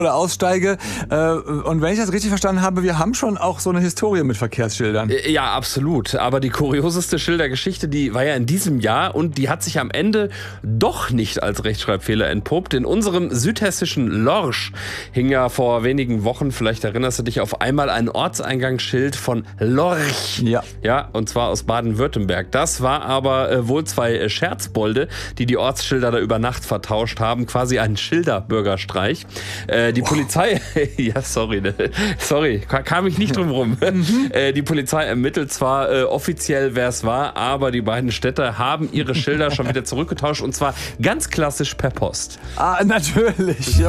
oder aussteige. Und wenn ich das richtig verstanden habe, wir haben schon auch so eine Historie mit Verkehrsschildern. Ja, absolut. Aber die kurioseste Schildergeschichte, die war ja in diesem Jahr und die hat sich am Ende doch nicht als Rechtschreibfehler entpuppt. In unserem südhessischen Lorsch hing ja vor wenigen Wochen, vielleicht erinnerst du dich, auf einmal ein Ortseingangsschild von Lorch. Ja. Ja, und zwar aus Baden-Württemberg. Das war aber wohl zwei Scherzbolde, die Ortsschilder da über Nacht vertauscht haben. Quasi ein Schilderbürgerstreich. Die Polizei, ja, sorry, kam ich nicht drum rum. Die Polizei ermittelt zwar offiziell, wer es war, aber die beiden Städte haben ihre Schilder schon wieder zurückgetauscht und zwar ganz klassisch per Post. Ah, natürlich.